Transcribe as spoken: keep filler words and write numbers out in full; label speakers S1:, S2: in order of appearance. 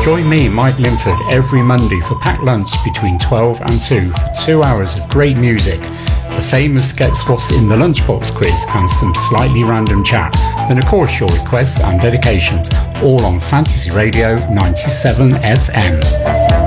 S1: Join me, Mike Linford, every Monday for packed lunch between twelve and two for two hours of great music, the famous Guess What's in the Lunchbox quiz and some slightly random chat, and of course your requests and dedications, all on Fantasy Radio ninety-seven F M.